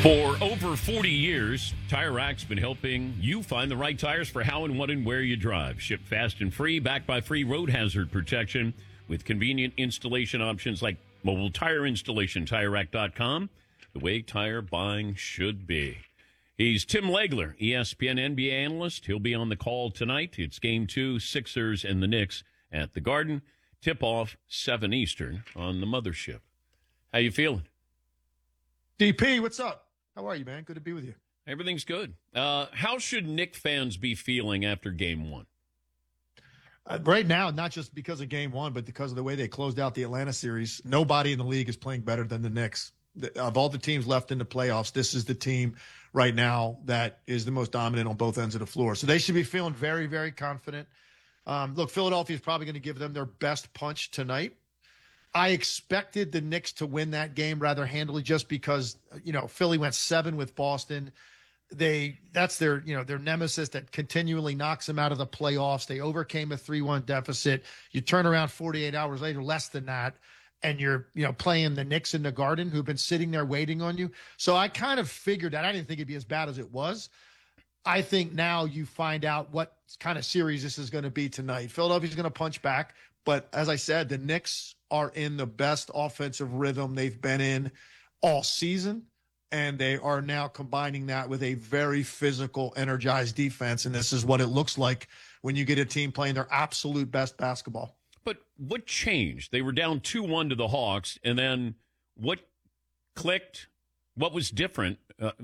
For over 40 years, Tire Rack's been helping you find the right tires for how and what and where you drive. Shipped fast and free, backed by free road hazard protection with convenient installation options like mobile tire installation, TireRack.com, the way tire buying should be. He's Tim Legler, ESPN NBA analyst. He'll be on the call tonight. It's Game 2, Sixers and the Knicks at the Garden. Tip-off 7 Eastern on the Mothership. How you feeling? DP, what's up? How are you, man? Good to be with you. Everything's good. How should Knick fans be feeling after Game 1? Right now, not just because of Game 1, but because of the way they closed out the Atlanta series, nobody in the league is playing better than the Knicks. Of all the teams left in the playoffs, this is the team right now that is the most dominant on both ends of the floor. So they should be feeling very, very confident. Look, Philadelphia is probably going to give them their best punch tonight. I expected the Knicks to win that game rather handily just because, Philly went 7 with Boston. That's their nemesis that continually knocks them out of the playoffs. They overcame a 3-1 deficit. You turn around 48 hours later, less than that, and you're, playing the Knicks in the Garden, who've been sitting there waiting on you. So I kind of figured that. I didn't think it'd be as bad as it was. I think now you find out what kind of series this is going to be tonight. Philadelphia's going to punch back. But as I said, the Knicks are in the best offensive rhythm they've been in all season, and they are now combining that with a very physical, energized defense, and this is what it looks like when you get a team playing their absolute best basketball. But what changed? They were down 2-1 to the Hawks, and then what clicked? What was different,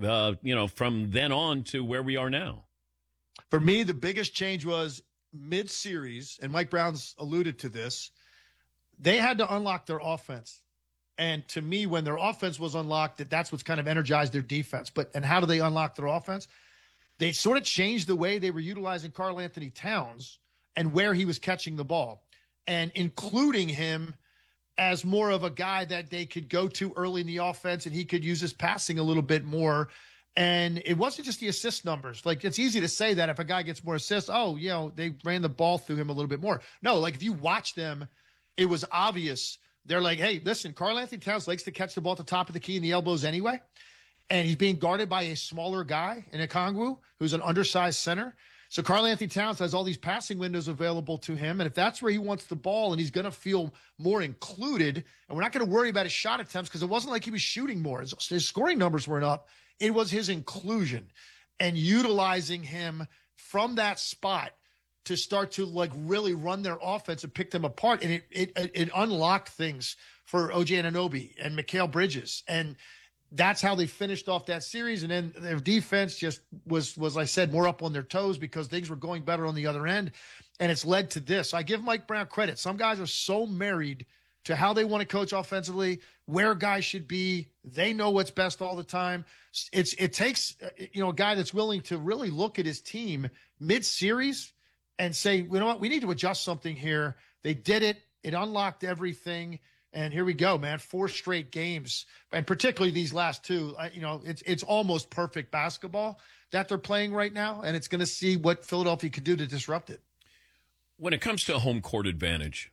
from then on to where we are now? For me, the biggest change was mid-series, and Mike Brown's alluded to this, they had to unlock their offense. And to me, when their offense was unlocked, that's what's kind of energized their defense. And how do they unlock their offense? They sort of changed the way they were utilizing Karl Anthony Towns and where he was catching the ball, and including him as more of a guy that they could go to early in the offense, and he could use his passing a little bit more. And it wasn't just the assist numbers. Like, it's easy to say that if a guy gets more assists, they ran the ball through him a little bit more. No, like if you watch them, it was obvious. They're like, hey, listen, Karl Anthony Towns likes to catch the ball at the top of the key and the elbows anyway. And he's being guarded by a smaller guy in Okongwu, who's an undersized center. So Karl Anthony Towns has all these passing windows available to him. And if that's where he wants the ball and he's going to feel more included, and we're not going to worry about his shot attempts because it wasn't like he was shooting more. His scoring numbers weren't up. It was his inclusion and utilizing him from that spot to start to really run their offense and pick them apart. And it unlocked things for OG Anunoby and Mikal Bridges. And that's how they finished off that series. And then their defense just was I said, more up on their toes because things were going better on the other end. And it's led to this. I give Mike Brown credit. Some guys are so married to how they want to coach offensively, where guys should be. They know what's best all the time. It takes, a guy that's willing to really look at his team mid-series and say, you know what, we need to adjust something here. They did it. It unlocked everything. And here we go, man, 4 straight games. And particularly these last 2, it's almost perfect basketball that they're playing right now. And it's going to see what Philadelphia could do to disrupt it. When it comes to home court advantage,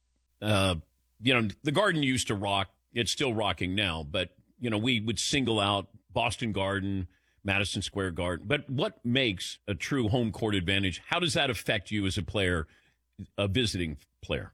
the Garden used to rock. It's still rocking now, but, we would single out Boston Garden, Madison Square Garden. But what makes a true home court advantage? How does that affect you as a player, a visiting player?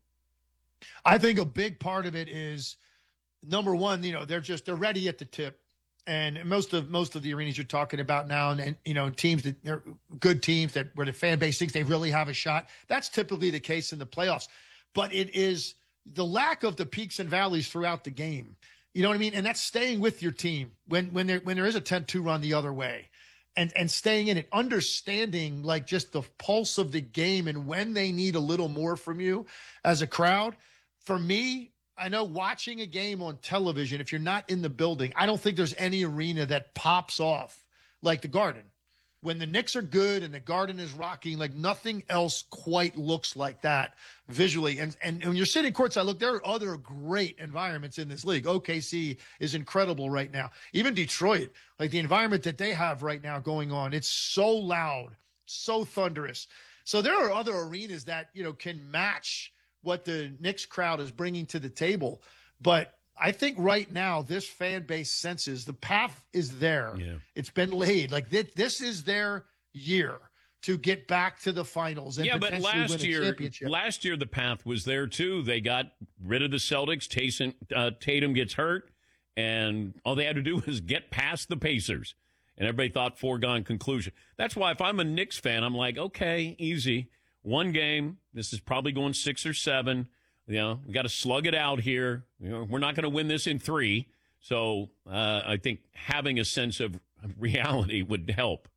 I think a big part of it is, number one, they're ready at the tip. And most of the arenas you're talking about now, and teams that they're good teams that where the fan base thinks they really have a shot. That's typically the case in the playoffs. But it is the lack of the peaks and valleys throughout the game. You know what I mean? And that's staying with your team when there is a 10-2 run the other way, and staying in it, understanding just the pulse of the game and when they need a little more from you as a crowd. For me, I know watching a game on television, if you're not in the building, I don't think there's any arena that pops off like the Garden. When the Knicks are good and the Garden is rocking, nothing else quite looks like that visually. And when you're sitting courtside, look, there are other great environments in this league. OKC is incredible right now. Even Detroit, the environment that they have right now going on, it's so loud, so thunderous. So there are other arenas that, can match what the Knicks crowd is bringing to the table. But I think right now this fan base senses the path is there. Yeah. It's been laid. Like this is their year to get back to the finals and but potentially win a championship. last year the path was there too. They got rid of the Celtics. Tatum gets hurt, and all they had to do was get past the Pacers, and everybody thought foregone conclusion. That's why if I'm a Knicks fan, I'm like, okay, easy. One game. This is probably going 6 or 7. We got to slug it out here. We're not going to win this in 3. So I think having a sense of reality would help.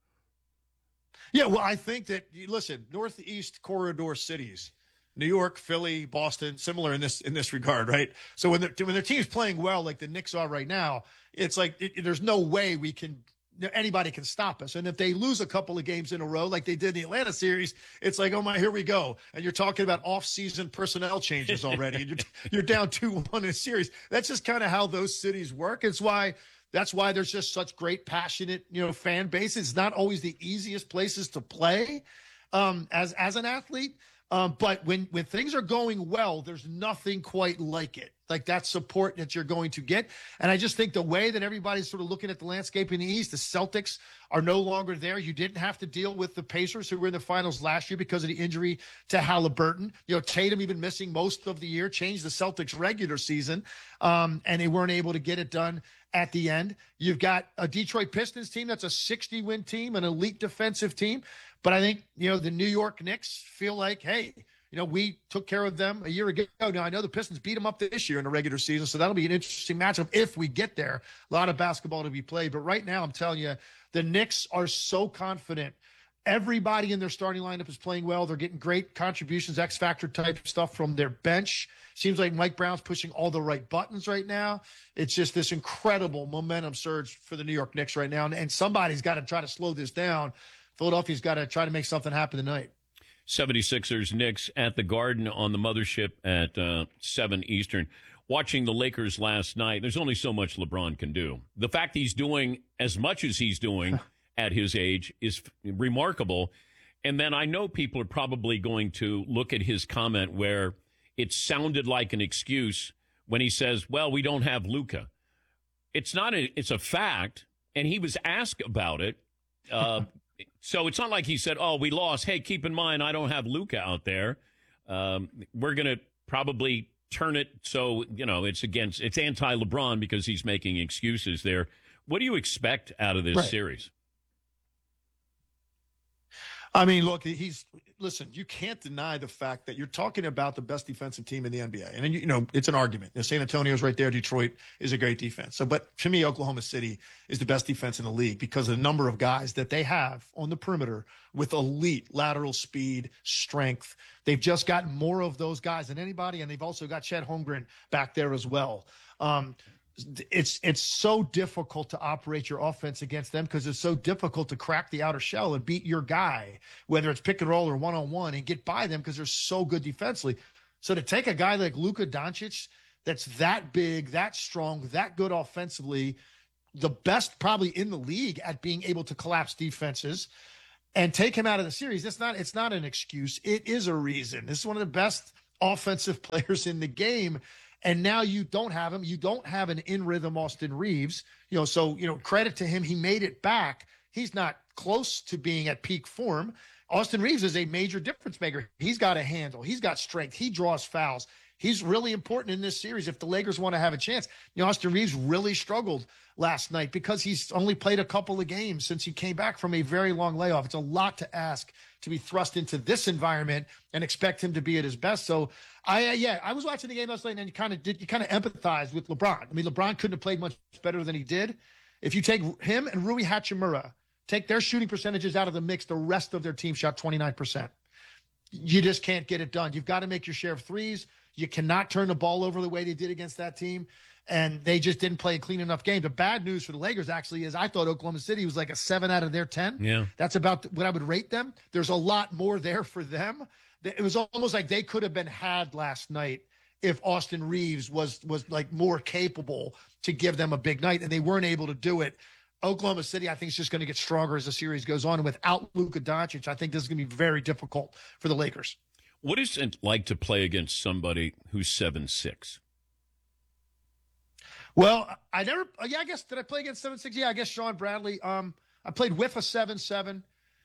Yeah, well, I think that, listen, Northeast corridor cities, New York, Philly, Boston, similar in this regard, right? So when their team's playing well, like the Knicks are right now, it's like there's no way anybody can stop us. And if they lose a couple of games in a row, like they did in the Atlanta series, it's like, oh my, here we go. And you're talking about off-season personnel changes already. And you're down 2-1 in a series. That's just kind of how those cities work. That's why there's just such great, passionate, fan base. It's not always the easiest places to play as an athlete. But when things are going well, there's nothing quite like it. Like that support that you're going to get. And I just think the way that everybody's sort of looking at the landscape in the East, the Celtics are no longer there. You didn't have to deal with the Pacers, who were in the finals last year because of the injury to Halliburton. Tatum even missing most of the year, changed the Celtics regular season, and they weren't able to get it done at the end. You've got a Detroit Pistons team that's a 60-win team, an elite defensive team. But I think, the New York Knicks feel like, hey, we took care of them a year ago. Now, I know the Pistons beat them up this year in the regular season, so that'll be an interesting matchup if we get there. A lot of basketball to be played. But right now, I'm telling you, the Knicks are so confident. Everybody in their starting lineup is playing well. They're getting great contributions, X-Factor type stuff from their bench. Seems like Mike Brown's pushing all the right buttons right now. It's just this incredible momentum surge for the New York Knicks right now. And somebody's got to try to slow this down. Philadelphia's got to try to make something happen tonight. 76ers Knicks at the Garden on the mothership at 7 Eastern. Watching the Lakers last night, there's only so much LeBron can do. The fact he's doing as much as he's doing at his age is remarkable. And then I know people are probably going to look at his comment where it sounded like an excuse when he says, well, we don't have Luka. It's not. It's a fact. And he was asked about it. So it's not like he said, oh, we lost. Hey, keep in mind, I don't have Luka out there. We're going to probably turn it so, it's anti-LeBron because he's making excuses there. What do you expect out of this series? I mean, look, listen, you can't deny the fact that you're talking about the best defensive team in the NBA. And, it's an argument. San Antonio's right there. Detroit is a great defense. So, but to me, Oklahoma City is the best defense in the league because of the number of guys that they have on the perimeter with elite lateral speed, strength. They've just got more of those guys than anybody. And they've also got Chet Holmgren back there as well. It's so difficult to operate your offense against them because it's so difficult to crack the outer shell and beat your guy, whether it's pick and roll or one-on-one, and get by them because they're so good defensively. So to take a guy like Luka Doncic that's that big, that strong, that good offensively, the best probably in the league at being able to collapse defenses, and take him out of the series, it's not an excuse. It is a reason. This is one of the best offensive players in the game. And now you don't have him. You don't have an in-rhythm Austin Reeves. So, credit to him. He made it back. He's not close to being at peak form. Austin Reeves is a major difference maker. He's got a handle. He's got strength. He draws fouls. He's really important in this series if the Lakers want to have a chance. Austin Reeves really struggled last night because he's only played a couple of games since he came back from a very long layoff. It's a lot to ask to be thrust into this environment and expect him to be at his best. So I was watching the game last night and you kind of empathize with LeBron. I mean, LeBron couldn't have played much better than he did. If you take him and Rui Hachimura, take their shooting percentages out of the mix, the rest of their team shot 29%. You just can't get it done. You've got to make your share of threes. You cannot turn the ball over the way they did against that team. And they just didn't play a clean enough game. The bad news for the Lakers actually is I thought Oklahoma City was like a 7 out of their 10. Yeah. That's about what I would rate them. There's a lot more there for them. It was almost like they could have been had last night if Austin Reeves was like more capable to give them a big night, and they weren't able to do it. Oklahoma City, I think, is just going to get stronger as the series goes on. And without Luka Doncic, I think this is going to be very difficult for the Lakers. What is it like to play against somebody who's 7'6"? Well, I never. Yeah, I guess did I play against 7-6? Yeah, I guess Sean Bradley. I played with a 7-7,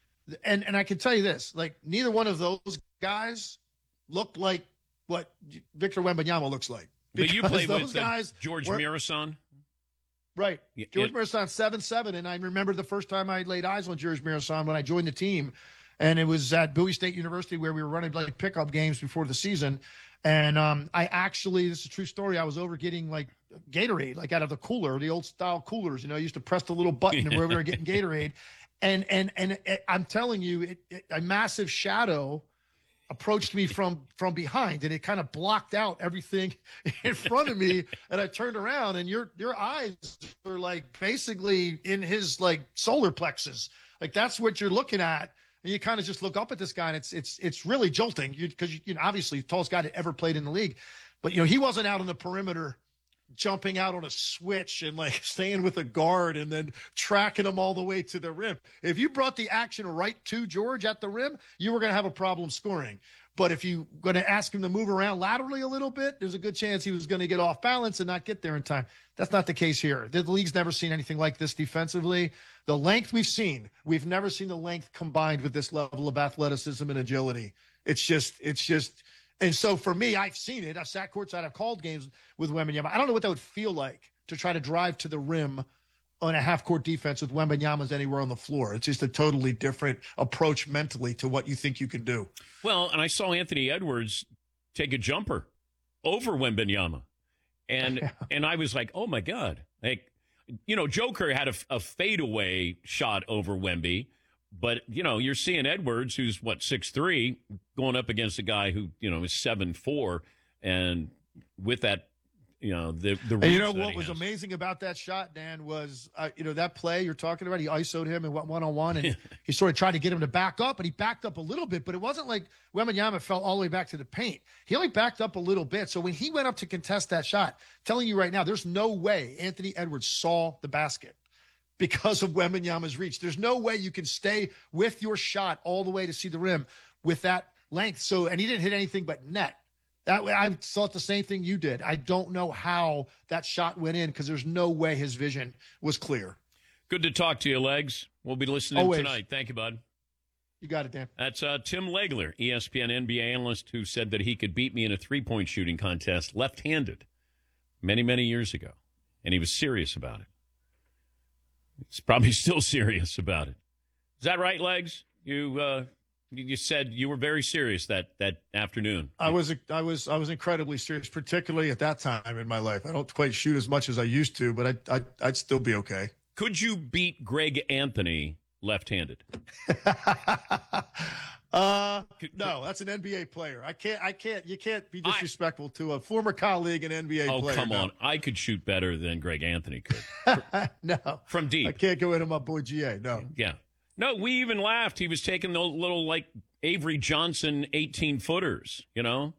and I can tell you this: like neither one of those guys looked like what Victor Wembanyama looks like. But you played those with guys George Mirasan, right? George Mirasan 7-7, and I remember the first time I laid eyes on George Mirasan when I joined the team, and it was at Bowie State University where we were running like pickup games before the season. And I actually, this is a true story. I was over getting like Gatorade, like out of the cooler, the old style coolers. You know, I used to press the little button where we were getting Gatorade. And I'm telling you, a massive shadow approached me from behind, and it kind of blocked out everything in front of me. And I turned around, and your eyes were like basically in his like solar plexus. Like that's what you're looking at. And you kind of just look up at this guy, and it's really jolting because you know, obviously the tallest guy that ever played in the league, but you know he wasn't out on the perimeter, jumping out on a switch and like staying with a guard and then tracking him all the way to the rim. If you brought the action right to George at the rim, you were going to have a problem scoring. But if you going to ask him to move around laterally a little bit, there's a good chance he was going to get off balance and not get there in time. That's not the case here. The league's never seen anything like this defensively. The length we've never seen the length combined with this level of athleticism and agility. It's just, and so for me, I've seen it. I've sat courtside. I've called games with Wembanyama. I don't know what that would feel like to try to drive to the rim on a half-court defense with Wembanyama's anywhere on the floor. It's just a totally different approach mentally to what you think you can do. Well, and I saw Anthony Edwards take a jumper over Wembanyama, and I was like, oh my God! Like, you know, Joker had a fadeaway shot over Wemby, but you know, you're seeing Edwards, who's 6'3", going up against a guy who is 7'4", and with that. You know, the and you know what was amazing about that shot, Dan, was that play you're talking about. He ISO'd him and went one-on-one, and he sort of tried to get him to back up, and he backed up a little bit, but it wasn't like Wembanyama fell all the way back to the paint. He only backed up a little bit. So when he went up to contest that shot, telling you right now, there's no way Anthony Edwards saw the basket because of Wembanyama's reach. There's no way you can stay with your shot all the way to see the rim with that length. So, and he didn't hit anything but net. That way, I thought the same thing you did. I don't know how that shot went in because there's no way his vision was clear. Good to talk to you, Legs. We'll be listening Always. Tonight. Thank you, bud. You got it, Dan. That's Tim Legler, ESPN NBA analyst, who said that he could beat me in a three-point shooting contest left-handed many, many years ago. And he was serious about it. He's probably still serious about it. Is that right, Legs? You said you were very serious that afternoon. I was incredibly serious, particularly at that time in my life. I don't quite shoot as much as I used to, but I'd still be okay. Could you beat Greg Anthony left-handed? No, that's an NBA player. I can't. You can't be disrespectful to a former colleague and NBA player. Oh, come on. I could shoot better than Greg Anthony could. No, from deep. I can't go into my boy GA. No. Yeah. No, we even laughed. He was taking those little, like, Avery Johnson 18-footers, you know?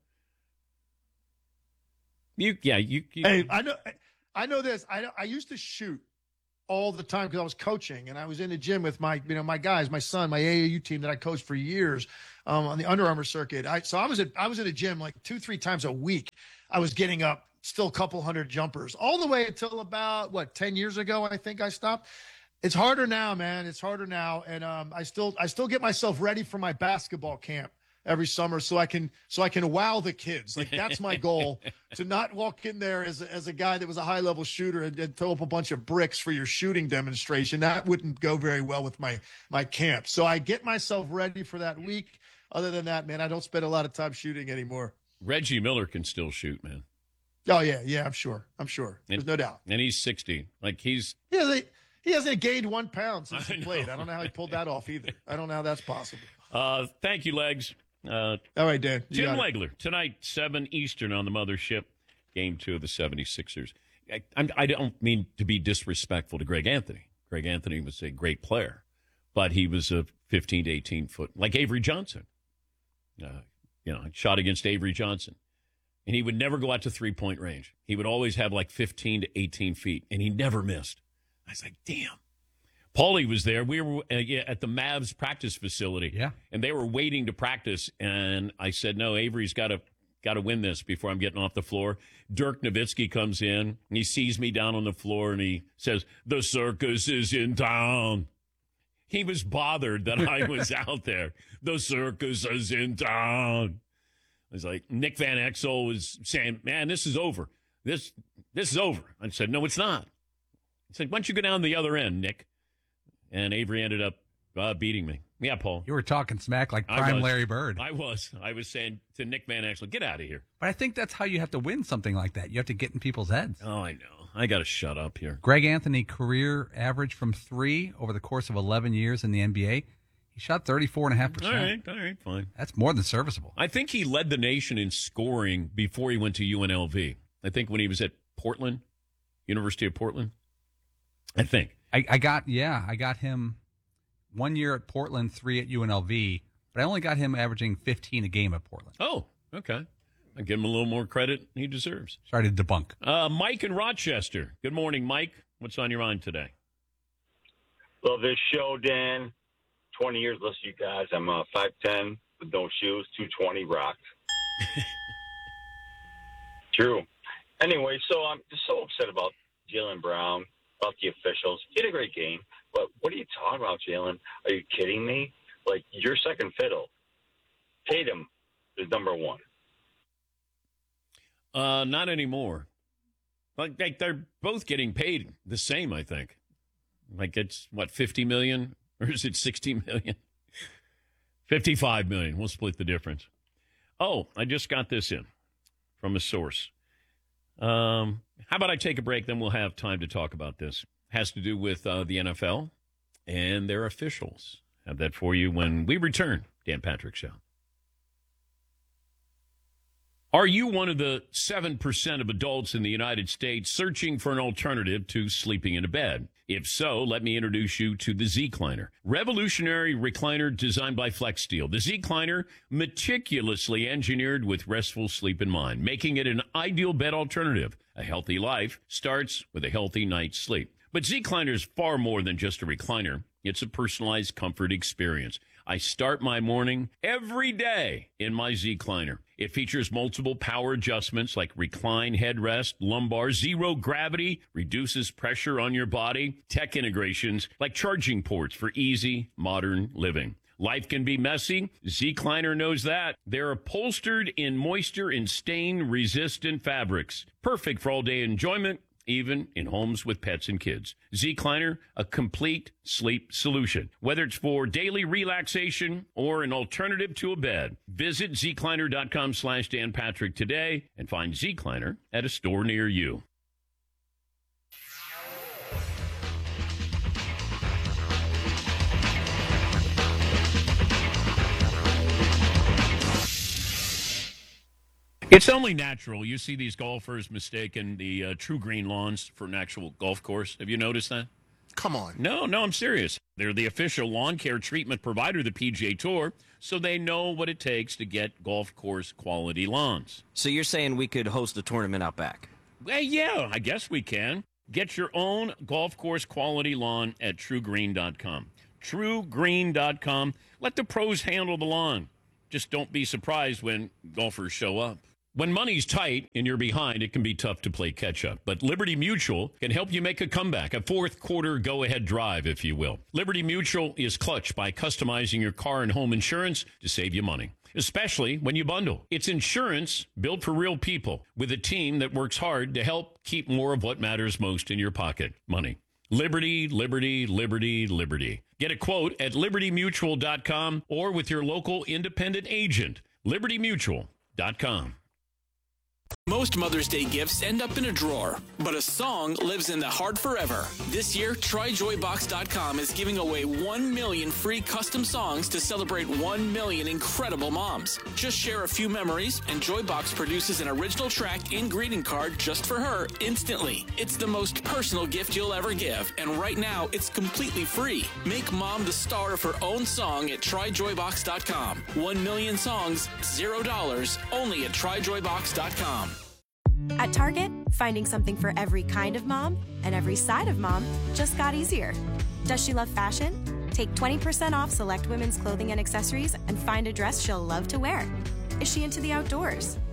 Hey, I know this. I used to shoot all the time because I was coaching, and I was in the gym with my guys, my son, my AAU team that I coached for years on the Under Armour circuit. I was in a gym like 2-3 times a week. I was getting up still a couple hundred jumpers all the way until about 10 years ago. I think I stopped. It's harder now, man. It's harder now, and I still get myself ready for my basketball camp every summer so I can wow the kids. Like that's my goal, to not walk in there as a guy that was a high level shooter and throw up a bunch of bricks for your shooting demonstration. That wouldn't go very well with my camp. So I get myself ready for that week. Other than that, man, I don't spend a lot of time shooting anymore. Reggie Miller can still shoot, man. Oh yeah, I'm sure. There's no doubt. And he's 60. Like He hasn't gained 1 pound since he played. I don't know how he pulled that off either. I don't know how that's possible. Thank you, Legs. All right, Dan. Tim Legler, tonight, 7 Eastern on the Mothership, Game 2 of the 76ers. I don't mean to be disrespectful to Greg Anthony. Greg Anthony was a great player, but he was a 15 to 18 foot, like Avery Johnson. Shot against Avery Johnson. And he would never go out to three-point range. He would always have like 15 to 18 feet, and he never missed. I was like, damn. Paulie was there. We were at the Mavs practice facility. Yeah. And they were waiting to practice. And I said, no, Avery's got to Got to win this before I'm getting off the floor. Dirk Nowitzki comes in, and he sees me down on the floor, and he says, "The circus is in town." He was bothered that I was out there. The circus is in town. It was like Nick Van Exel was saying, "Man, this is over. This is over." I said, "No, it's not." He said, "Why don't you go down the other end, Nick?" And Avery ended up beating me. Yeah, Paul. You were talking smack like prime Larry Bird. I was saying to Nick Van Exel, "Get out of here." But I think that's how you have to win something like that. You have to get in people's heads. Oh, I know. I got to shut up here. Greg Anthony, career average from 3 over the course of 11 years in the NBA. He shot 34.5%. All right, fine. That's more than serviceable. I think he led the nation in scoring before he went to UNLV. I think when he was at Portland, University of Portland. I think. I got him 1 year at Portland, 3 at UNLV, but I only got him averaging 15 a game at Portland. Oh, okay. I give him a little more credit he deserves. Sorry to debunk. Mike in Rochester. Good morning, Mike. What's on your mind today? Love this show, Dan. 20 years listening to you guys. I'm 5'10", with no shoes, 220, rocked. True. Anyway, so I'm just so upset about Jaylen Brown, about the officials. He had a great game, but what are you talking about, Jaylen? Are you kidding me? Like, you're second fiddle. Tatum is number one. Not anymore. Like they're both getting paid the same, I think. Like it's, what, $50 million? Or is it $60 million? $55 million. We'll split the difference. Oh, I just got this in from a source. How about I take a break, then we'll have time to talk about this. Has to do with the NFL and their officials. Have that for you when we return. Dan Patrick Show. Are you one of the 7% of adults in the United States searching for an alternative to sleeping in a bed? If so, let me introduce you to the Z-Cliner. Revolutionary recliner designed by FlexSteel. The Z-Cliner, meticulously engineered with restful sleep in mind, making it an ideal bed alternative. A healthy life starts with a healthy night's sleep. But Z-Cliner is far more than just a recliner. It's a personalized comfort experience. I start my morning every day in my Z-Cliner. It features multiple power adjustments like recline headrest, lumbar, zero gravity, reduces pressure on your body, tech integrations like charging ports for easy, modern living. Life can be messy. Z-Cliner knows that. They're upholstered in moisture and stain-resistant fabrics. Perfect for all-day enjoyment, even in homes with pets and kids. Z-Cliner, a complete sleep solution. Whether it's for daily relaxation or an alternative to a bed, visit zcliner.com/Dan Patrick today and find Z-Cliner at a store near you. It's only natural. You see these golfers mistaking the True Green lawns for an actual golf course. Have you noticed that? Come on. No, I'm serious. They're the official lawn care treatment provider of the PGA Tour, so they know what it takes to get golf course quality lawns. So you're saying we could host a tournament out back? Well, yeah, I guess we can. Get your own golf course quality lawn at TrueGreen.com. TrueGreen.com. Let the pros handle the lawn. Just don't be surprised when golfers show up. When money's tight and you're behind, it can be tough to play catch-up. But Liberty Mutual can help you make a comeback, a fourth-quarter go-ahead drive, if you will. Liberty Mutual is clutch by customizing your car and home insurance to save you money, especially when you bundle. It's insurance built for real people with a team that works hard to help keep more of what matters most in your pocket, money. Liberty, Liberty, Liberty, Liberty. Get a quote at libertymutual.com or with your local independent agent, libertymutual.com. Most Mother's Day gifts end up in a drawer, but a song lives in the heart forever. This year, TryJoyBox.com is giving away 1 million free custom songs to celebrate 1 million incredible moms. Just share a few memories, and Joybox produces an original track and greeting card just for her instantly. It's the most personal gift you'll ever give, and right now, it's completely free. Make mom the star of her own song at TryJoyBox.com. 1 million songs, $0, only at TryJoyBox.com. At Target, finding something for every kind of mom and every side of mom just got easier. Does she love fashion? Take 20% off select women's clothing and accessories and find a dress she'll love to wear. Is she into the outdoors?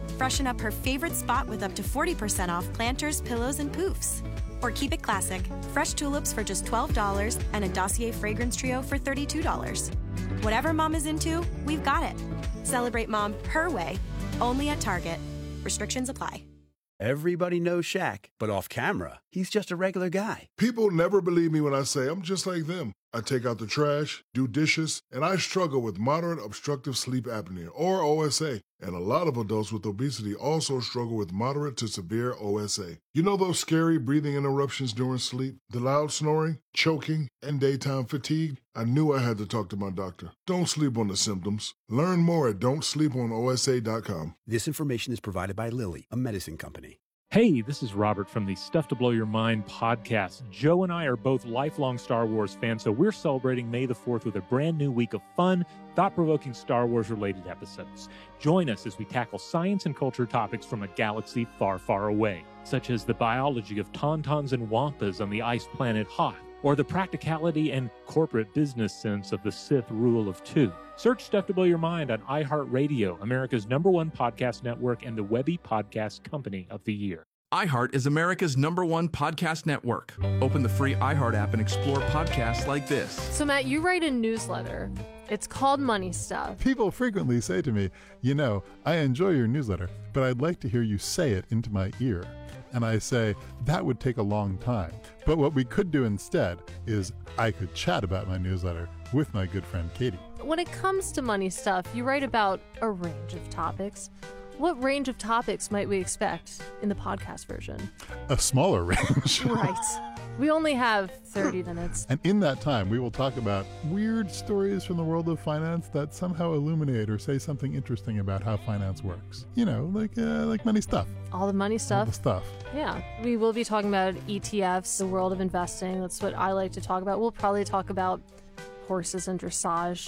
Freshen up her favorite spot with up to 40% off planters, pillows, and poofs. Or keep it classic, fresh tulips for just $12 and a Dossier fragrance trio for $32. Whatever mom is into, we've got it. Celebrate mom her way, only at Target. Restrictions apply. Everybody knows Shaq, but off camera, he's just a regular guy. People never believe me when I say I'm just like them. I take out the trash, do dishes, and I struggle with moderate obstructive sleep apnea, or OSA. And a lot of adults with obesity also struggle with moderate to severe OSA. You know those scary breathing interruptions during sleep, the loud snoring, choking, and daytime fatigue? I knew I had to talk to my doctor. Don't sleep on the symptoms. Learn more at don'tsleeponosa.com. This information is provided by Lilly, a medicine company. Hey, this is Robert from the Stuff to Blow Your Mind podcast. Joe and I are both lifelong Star Wars fans, so we're celebrating May the 4th with a brand new week of fun, thought-provoking Star Wars-related episodes. Join us as we tackle science and culture topics from a galaxy far, far away, such as the biology of tauntauns and wampas on the ice planet Hoth, or the practicality and corporate business sense of the Sith Rule of Two. Search Stuff to Blow Your Mind on iHeartRadio, America's #1 podcast network and the Webby Podcast Company of the Year. iHeart is America's #1 podcast network. Open the free iHeart app and explore podcasts like this. So, Matt, you write a newsletter. It's called Money Stuff. People frequently say to me, you know, I enjoy your newsletter, but I'd like to hear you say it into my ear. And I say, that would take a long time. But what we could do instead is I could chat about my newsletter with my good friend Katie. When it comes to Money Stuff, you write about a range of topics. What range of topics might we expect in the podcast version? A smaller range. Right. We only have 30 minutes. And in that time, we will talk about weird stories from the world of finance that somehow illuminate or say something interesting about how finance works. You know, like money stuff. All the money stuff. All the stuff. Yeah. We will be talking about ETFs, the world of investing. That's what I like to talk about. We'll probably talk about horses and dressage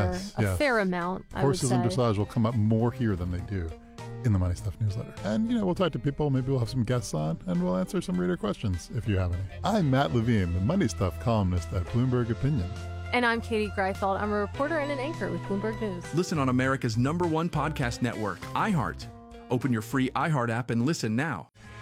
a fair amount, I would say. Horses and dressage will come up more here than they do in the Money Stuff newsletter. And, you know, we'll talk to people, maybe we'll have some guests on, and we'll answer some reader questions if you have any. I'm Matt Levine, the Money Stuff columnist at Bloomberg Opinion. And I'm Katie Greifeld. I'm a reporter and an anchor with Bloomberg News. Listen on America's #1 podcast network, iHeart. Open your free iHeart app and listen now.